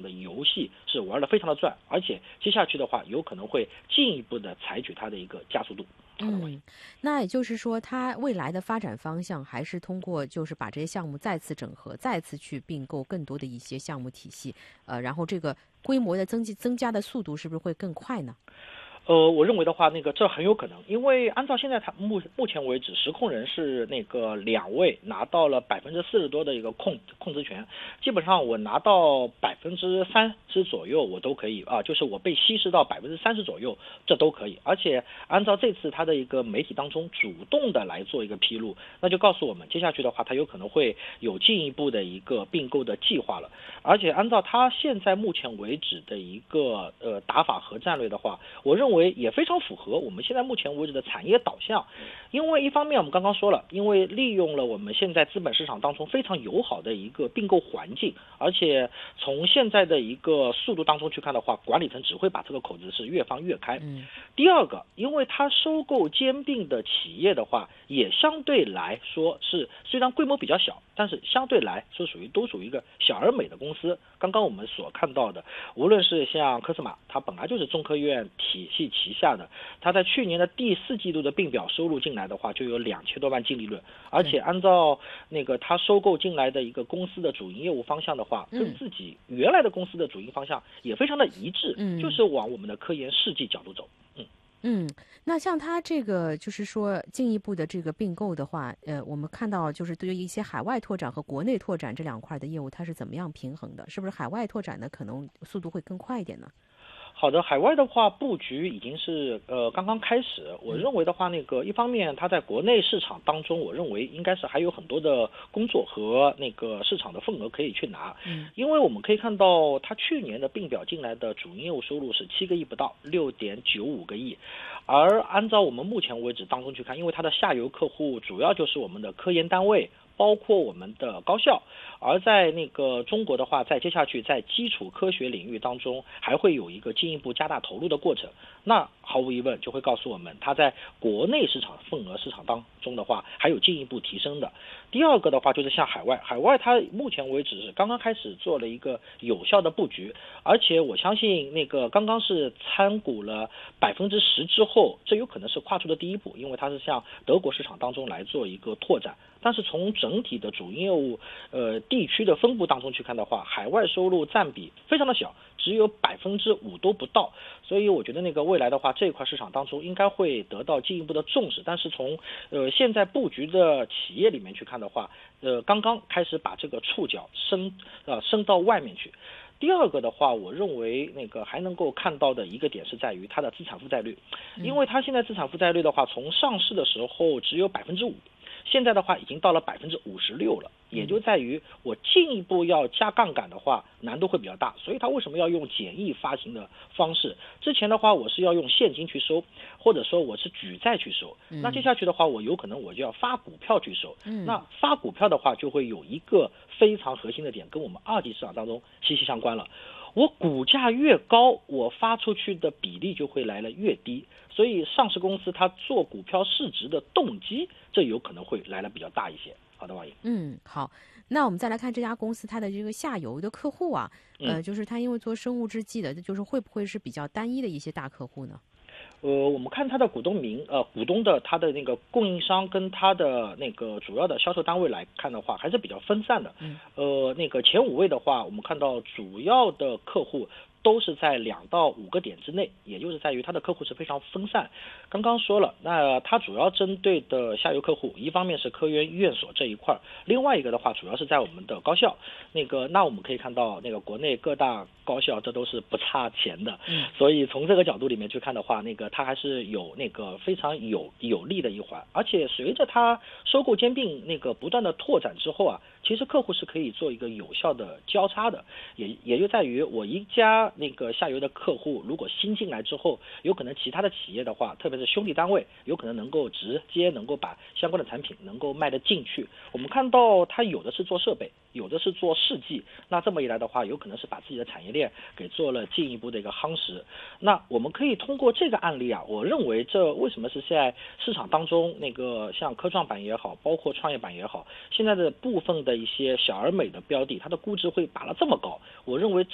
的游戏是玩得非常的赚，而且接下去的话有可能会进一步的采取它的一个加速度。 那也就是说，它未来的发展方向还是通过就是把这些项目再次整合，再次去并购更多的一些项目体系，然后这个规模的增加的速度是不是会更快呢？ 我认为的话，这很有可能，因为按照现在目前为止，实控人是2位拿到了40%多的一个控制权，基本上我拿到30%左右我都可以啊，就是我被稀释到30%左右，这都可以。而且按照这次他的一个媒体当中主动的来做一个披露，那就告诉我们接下去的话，他有可能会有进一步的一个并购的计划了。而且按照他现在目前为止的一个打法和战略的话，我认为也非常符合我们现在目前为止的产业导向。因为一方面我们刚刚说了，因为利用了我们现在资本市场当中非常友好的一个并购环境，而且从现在的一个速度当中去看的话，管理层只会把这个口子是越放越开。第二个，因为它收购兼并的企业的话，也相对来说是虽然规模比较小，但是相对来说都属于一个小而美的公司。刚刚我们所看到的，无论是像科斯玛，它本来就是中科院体系旗下的，它在去年的第4季度的并表收入进来的话，就有2000多万净利润，而且按照它收购进来的一个公司的主营业务方向的话，跟自己原来的公司的主营方向也非常的一致，就是往我们的科研试剂角度走。 那像它这个就是说进一步的这个并购的话，我们看到就是对于一些海外拓展和国内拓展这2块的业务，它是怎么样平衡的？是不是海外拓展的可能速度会更快一点呢？ 好的，海外的话布局已经是刚刚开始。我认为的话，一方面它在国内市场当中，我认为应该是还有很多的工作和市场的份额可以去拿。因为我们可以看到，它去年的并表进来的主营业务收入是7个亿不到，6.95个亿。而按照我们目前为止当中去看，因为它的下游客户主要就是我们的科研单位，包括我们的高校，而在中国的话，在接下去在基础科学领域当中，还会有一个进一步加大投入的过程。那毫无疑问就会告诉我们，它在国内市场份额市场当中的话，还有进一步提升的。第二个的话，就是像海外它目前为止是刚刚开始做了一个有效的布局，而且我相信刚刚是参股了10%之后，这有可能是跨出的第一步，因为它是向德国市场当中来做一个拓展。但是从整体的主营业务地区的分布当中去看的话，海外收入占比非常的小，只有5%都不到。所以我觉得未来的话，这一块市场当中应该会得到进一步的重视。但是从现在布局的企业里面去看的话，刚刚开始把这个触角伸到外面去。第二个的话，我认为还能够看到的一个点是在于它的资产负债率，因为它现在资产负债率的话，从上市的时候只有5%。现在的话已经到了56%了，也就在于我进一步要加杠杆的话，难度会比较大。所以它为什么要用简易发行的方式？之前的话我是要用现金去收，或者说我是举债去收。那接下去的话，我有可能我就要发股票去收。那发股票的话，就会有一个非常核心的点，跟我们二级市场当中息息相关了。我股价越高，我发出去的比例就会来了越低，所以上市公司它做股票市值的动机，这有可能会来了比较大一些。好的，王莹。 好，那我们再来看这家公司它的这个下游的客户啊，就是它因为做生物制剂的，就是会不会是比较单一的一些大客户呢？ 我们看它的股东的它的供应商跟它的主要的销售单位来看的话，还是比较分散的。前5位的话，我们看到主要的客户都是在2到5个点之内，也就是在于它的客户是非常分散。刚刚说了，那它主要针对的下游客户，一方面是科研院所这一块，另外一个的话主要是在我们的高校。那我们可以看到国内各大高校这都是不差钱的，所以从这个角度里面去看的话，它还是有非常有利的一环。而且随着它收购兼并不断的拓展之后啊，其实客户是可以做一个有效的交叉的，也就在于我一家下游的客户如果新进来之后，有可能其他的企业的话，特别是兄弟单位，有可能能够直接能够把相关的产品能够卖得进去。我们看到它有的是做设备，有的是做试剂，那这么一来的话，有可能是把自己的产业链给做了进一步的一个夯实。那我们可以通过这个案例啊，我认为这为什么是在市场当中像科创板也好，包括创业板也好，现在的部分的一些小而美的标的，它的估值会打了这么高，我认为